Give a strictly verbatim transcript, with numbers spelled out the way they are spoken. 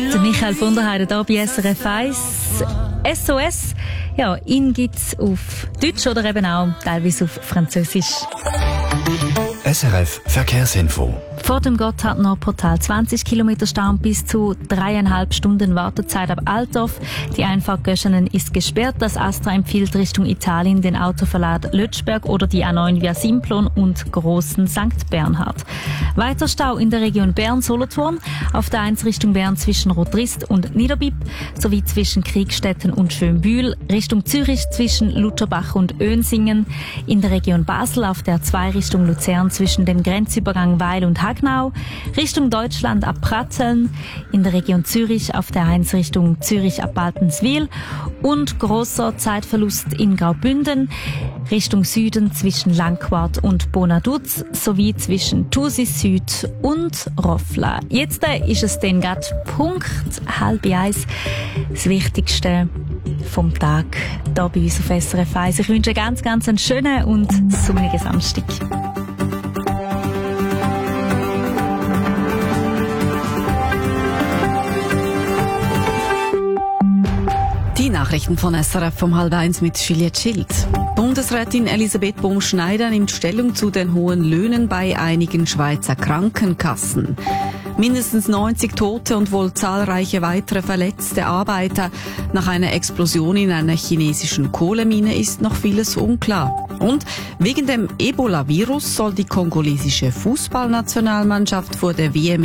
Der Michael von der Heide hier bei S R F eins. S O S, ja, ihn gibt's auf Deutsch oder eben auch teilweise auf Französisch. S R F Verkehrsinfo. Vor dem Gotthardnordportal zwanzig Kilometer Stau und bis zu dreieinhalb Stunden Wartezeit ab Altdorf. Die Einfahrt Göschenen ist gesperrt. Das Astra empfiehlt Richtung Italien den Autoverlad Lötschberg oder die A neun via Simplon und Grossen Sankt Bernhard. Weiter Stau in der Region Bern-Solothurn, auf der eins Richtung Bern zwischen Rotrist und Niederbipp, sowie zwischen Kriegstetten und Schönbühl, Richtung Zürich zwischen Lutherbach und Önsingen, in der Region Basel auf der zwei Richtung Luzern zwischen dem Grenzübergang Weil und Hagnau, Richtung Deutschland ab Pratzeln, in der Region Zürich auf der eins Richtung Zürich ab Baltenswil und grosser Zeitverlust in Graubünden, Richtung Süden zwischen Langquart und Bonaduz sowie zwischen Thusis Süd und Roffla. Jetzt ist es dann gerade Punkt halb eins, das Wichtigste vom Tag hier bei uns auf S R F eins. Ich wünsche ganz, ganz einen schönen und sonnigen Samstag. Die Nachrichten von S R F vom halb eins mit Juliette Schild. Bundesrätin Elisabeth Bohm-Schneider nimmt Stellung zu den hohen Löhnen bei einigen Schweizer Krankenkassen. Mindestens neunzig Tote und wohl zahlreiche weitere verletzte Arbeiter nach einer Explosion in einer chinesischen Kohlemine ist noch vieles unklar. Und wegen dem Ebola-Virus soll die kongolesische Fußballnationalmannschaft vor der W M